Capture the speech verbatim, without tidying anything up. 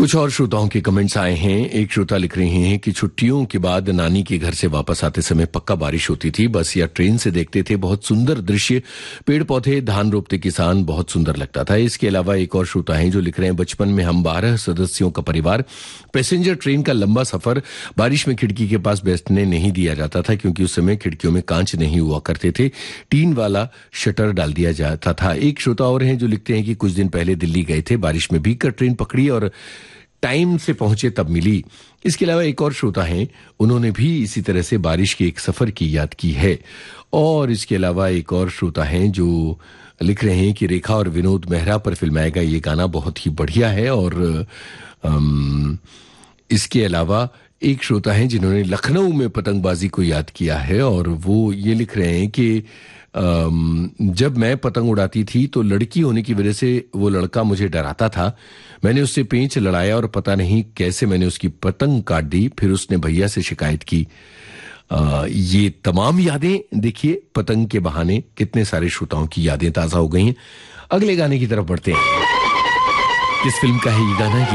कुछ और श्रोताओं के कमेंट्स आए हैं। एक श्रोता लिख रहे हैं कि छुट्टियों के बाद नानी के घर से वापस आते समय पक्का बारिश होती थी, बस या ट्रेन से देखते थे, बहुत सुंदर दृश्य, पेड़ पौधे, धान रोपते किसान, बहुत सुंदर लगता था। इसके अलावा एक और श्रोता हैं जो लिख रहे हैं, बचपन में हम बारह सदस्यों का परिवार, पैसेंजर ट्रेन का लंबा सफर, बारिश में खिड़की के पास बैठने नहीं दिया जाता था क्योंकि उस समय खिड़कियों में कांच नहीं हुआ करते थे, टीन वाला शटर डाल दिया जाता था। एक श्रोता और हैं जो लिखते हैं कि कुछ दिन पहले दिल्ली गए थे, बारिश में भीगकर ट्रेन पकड़ी और टाइम से पहुंचे तब मिली। इसके अलावा एक और श्रोता हैं, उन्होंने भी इसी तरह से बारिश के एक सफर की याद की है। और इसके अलावा एक और श्रोता हैं जो लिख रहे हैं कि रेखा और विनोद मेहरा पर फिल्माया गया ये गाना बहुत ही बढ़िया है। और अम, इसके अलावा एक श्रोता हैं जिन्होंने लखनऊ में पतंगबाजी को याद किया है और वो ये लिख रहे हैं कि जब मैं पतंग उड़ाती थी तो लड़की होने की वजह से वो लड़का मुझे डराता था। मैंने उससे पेंच लड़ाया और पता नहीं कैसे मैंने उसकी पतंग काट दी, फिर उसने भैया से शिकायत की। आ, ये तमाम यादें देखिए, पतंग के बहाने कितने सारे श्रोताओं की यादें ताजा हो गई हैं। अगले गाने की तरफ बढ़ते हैं। किस फिल्म का है ये गाना?